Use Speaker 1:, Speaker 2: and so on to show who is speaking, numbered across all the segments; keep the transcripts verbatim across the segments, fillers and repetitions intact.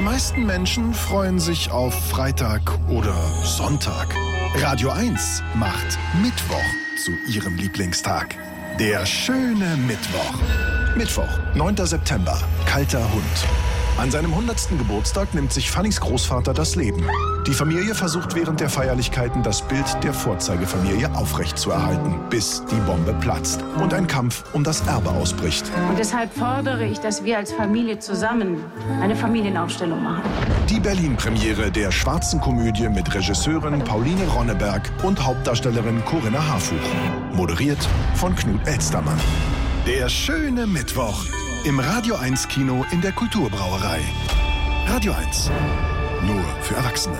Speaker 1: Die meisten Menschen freuen sich auf Freitag oder Sonntag. Radio eins macht Mittwoch zu ihrem Lieblingstag. Der schöne Mittwoch. Mittwoch, neunter September, kalter Hund. An seinem hundertsten Geburtstag nimmt sich Fannys Großvater das Leben. Die Familie versucht während der Feierlichkeiten das Bild der Vorzeigefamilie aufrechtzuerhalten, bis die Bombe platzt und ein Kampf um das Erbe ausbricht.
Speaker 2: Und deshalb fordere ich, dass wir als Familie zusammen eine Familienaufstellung machen.
Speaker 1: Die Berlin-Premiere der schwarzen Komödie mit Regisseurin Pauline Ronneberg und Hauptdarstellerin Corinna Harfuch. Moderiert von Knut Elstermann. Der schöne Mittwoch im Radio eins Kino in der Kulturbrauerei. Radio eins. Nur für Erwachsene.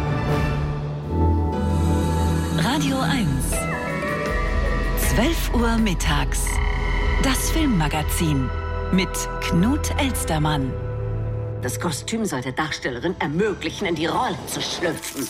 Speaker 3: Radio eins. zwölf Uhr mittags. Das Filmmagazin mit Knut Elstermann.
Speaker 4: Das Kostüm soll der Darstellerin ermöglichen, in die Rolle zu schlüpfen.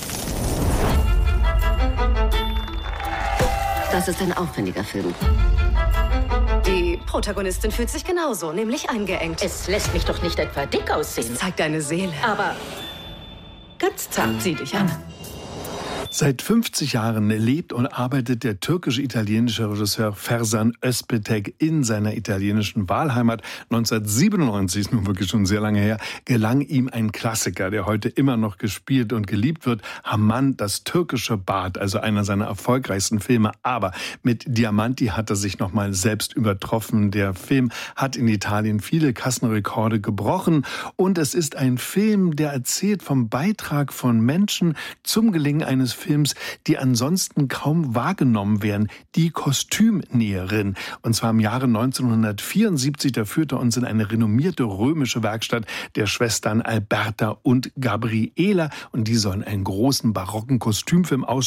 Speaker 4: Das ist ein aufwendiger Film.
Speaker 5: Die Protagonistin fühlt sich genauso, nämlich eingeengt.
Speaker 4: Es lässt mich doch nicht etwa dick aussehen.
Speaker 5: Es zeigt deine Seele.
Speaker 4: Aber
Speaker 5: Ganz zart, sieh dich an.
Speaker 6: Seit fünfzig Jahren lebt und arbeitet der türkisch-italienische Regisseur Fersan Özpetek in seiner italienischen Wahlheimat. neunzehnhundertsiebenundneunzig, ist nun wirklich schon sehr lange her, gelang ihm ein Klassiker, der heute immer noch gespielt und geliebt wird. Haman, das türkische Bad, also einer seiner erfolgreichsten Filme. Aber mit Diamanti hat er sich nochmal selbst übertroffen. Der Film hat in Italien viele Kassenrekorde gebrochen. Und es ist ein Film, der erzählt vom Beitrag von Menschen zum Gelingen eines Films, die ansonsten kaum wahrgenommen werden, die Kostümnäherin. Und zwar im Jahre neunzehnhundertvierundsiebzig, da führte er uns in eine renommierte römische Werkstatt der Schwestern Alberta und Gabriela. Und die sollen einen großen barocken Kostümfilm aus